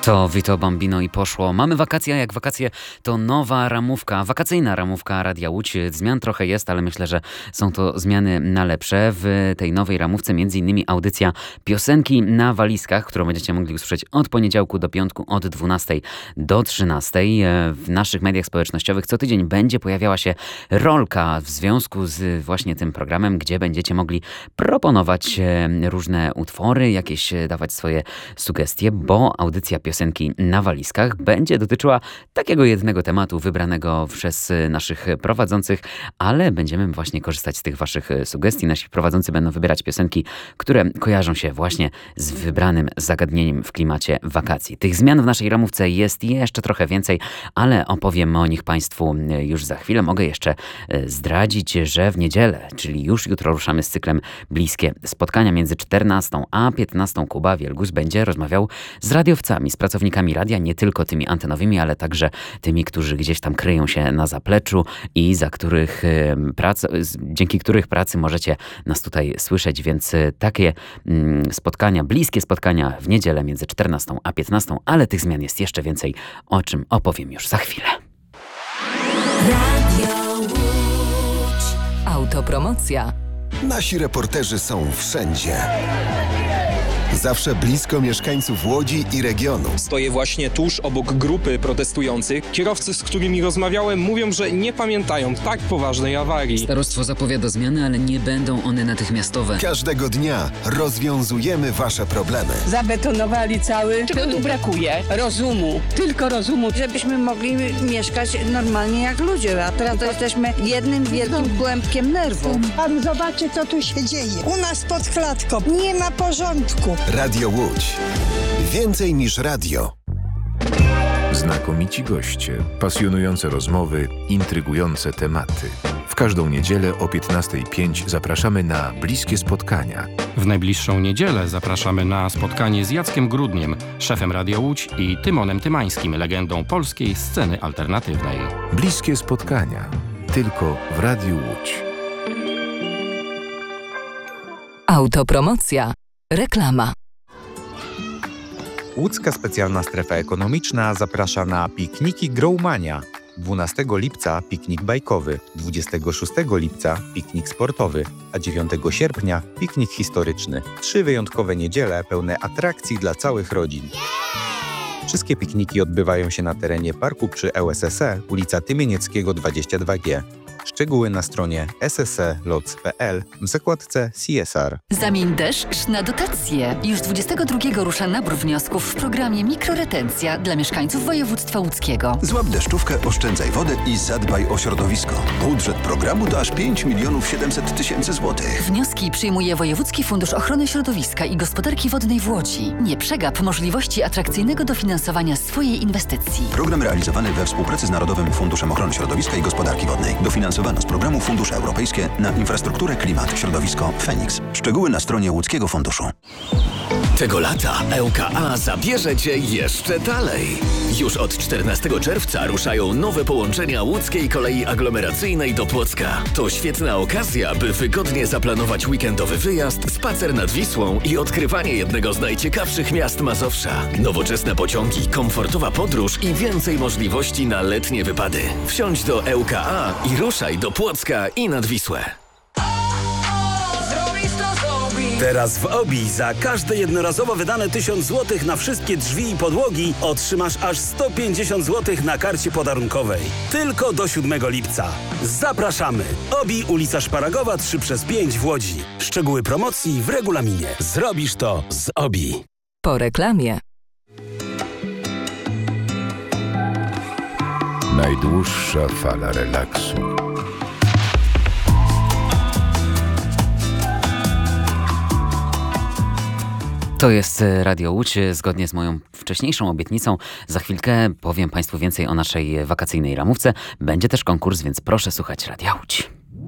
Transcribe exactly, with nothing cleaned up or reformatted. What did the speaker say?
To Vito Bambino i poszło. Mamy wakacje, a jak wakacje to nowa ramówka, wakacyjna ramówka Radia Łódź. Zmian trochę jest, ale myślę, że są to zmiany na lepsze. W tej nowej ramówce między innymi audycja Piosenki na walizkach, którą będziecie mogli usłyszeć od poniedziałku do piątku od dwunastej do trzynastej. W naszych mediach społecznościowych co tydzień będzie pojawiała się rolka w związku z właśnie tym programem, gdzie będziecie mogli proponować różne utwory, jakieś dawać swoje sugestie, bo audycja Piosenki na walizkach będzie dotyczyła takiego jednego tematu wybranego przez naszych prowadzących, ale będziemy właśnie korzystać z tych waszych sugestii. Nasi prowadzący będą wybierać piosenki, które kojarzą się właśnie z wybranym zagadnieniem w klimacie wakacji. Tych zmian w naszej ramówce jest jeszcze trochę więcej, ale opowiem o nich Państwu już za chwilę. Mogę jeszcze zdradzić, że w niedzielę, czyli już jutro ruszamy z cyklem Bliskie Spotkania między czternastą a piętnastą. Kuba Wielgus będzie rozmawiał z radiowcami, z pracownikami radia, nie tylko tymi antenowymi, ale także tymi, którzy gdzieś tam kryją się na zapleczu i za których prac, dzięki których pracy możecie nas tutaj słyszeć, więc takie spotkania, bliskie spotkania w niedzielę między czternastą a piętnastą, ale tych zmian jest jeszcze więcej, o czym opowiem już za chwilę. Radio Łódź. Autopromocja. Nasi reporterzy są wszędzie. Zawsze blisko mieszkańców Łodzi i regionu. Stoję właśnie tuż obok grupy protestujących. Kierowcy, z którymi rozmawiałem, mówią, że nie pamiętają tak poważnej awarii. Starostwo zapowiada zmiany, ale nie będą one natychmiastowe. Każdego dnia rozwiązujemy wasze problemy. Zabetonowali cały. Czego tu brakuje? Rozumu. Tylko rozumu. Żebyśmy mogli mieszkać normalnie jak ludzie, a teraz to jesteśmy jednym wielkim kłębkiem nerwów. Pan zobaczy, co tu się dzieje. U nas pod klatką nie ma porządku. Radio Łódź. Więcej niż radio. Znakomici goście, pasjonujące rozmowy, intrygujące tematy. W każdą niedzielę o piętnasta pięć zapraszamy na Bliskie Spotkania. W najbliższą niedzielę zapraszamy na spotkanie z Jackiem Grudniem, szefem Radia Łódź, i Tymonem Tymańskim, legendą polskiej sceny alternatywnej. Bliskie Spotkania. Tylko w Radiu Łódź. Autopromocja. Reklama. Łódzka Specjalna Strefa Ekonomiczna zaprasza na pikniki Growmania. dwunastego lipca piknik bajkowy, dwudziestego szóstego lipca piknik sportowy, a dziewiątego sierpnia piknik historyczny. Trzy wyjątkowe niedziele pełne atrakcji dla całych rodzin. Wszystkie pikniki odbywają się na terenie parku przy L S S E, ulica Tymienieckiego dwadzieścia dwa G. Szczegóły na stronie s s e loc kropka p l w zakładce C S R. Zamień deszcz na dotacje. Już dwudziestego drugiego rusza nabór wniosków w programie Mikroretencja dla mieszkańców województwa łódzkiego. Złap deszczówkę, oszczędzaj wodę i zadbaj o środowisko. Budżet programu to aż pięć milionów siedemset tysięcy złotych. Wnioski przyjmuje Wojewódzki Fundusz Ochrony Środowiska i Gospodarki Wodnej w Łodzi. Nie przegap możliwości atrakcyjnego dofinansowania swojej inwestycji. Program realizowany we współpracy z Narodowym Funduszem Ochrony Środowiska i Gospodarki Wodnej. Dofinansowano z programu Fundusze Europejskie na infrastrukturę, klimat, środowisko Feniks. Szczegóły na stronie Łódzkiego Funduszu. Tego lata E U K A zabierze Cię jeszcze dalej. Już od czternastego czerwca ruszają nowe połączenia łódzkiej kolei aglomeracyjnej do Płocka. To świetna okazja, by wygodnie zaplanować weekendowy wyjazd, spacer nad Wisłą i odkrywanie jednego z najciekawszych miast Mazowsza. Nowoczesne pociągi, komfortowa podróż i więcej możliwości na letnie wypady. Wsiądź do E U K A i ruszaj do Płocka i nad Wisłę. Teraz w Obi za każde jednorazowo wydane tysiąc złotych na wszystkie drzwi i podłogi otrzymasz aż sto pięćdziesiąt złotych na karcie podarunkowej. Tylko do siódmego lipca. Zapraszamy! Obi, ulica Szparagowa trzy przez pięć w Łodzi. Szczegóły promocji w regulaminie. Zrobisz to z Obi. Po reklamie. Najdłuższa fala relaksu. To jest Radio Łódź. Zgodnie z moją wcześniejszą obietnicą za chwilkę powiem Państwu więcej o naszej wakacyjnej ramówce. Będzie też konkurs, więc proszę słuchać Radia Łódź.